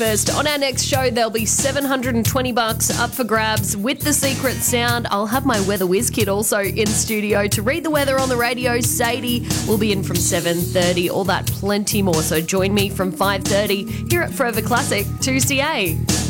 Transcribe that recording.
First, on our next show, there'll be $720 up for grabs with the secret sound. I'll have my weather whiz kid also in studio to read the weather on the radio. Sadie will be in from 7:30. All that plenty more. So join me from 5:30 here at Forever Classic 2CA.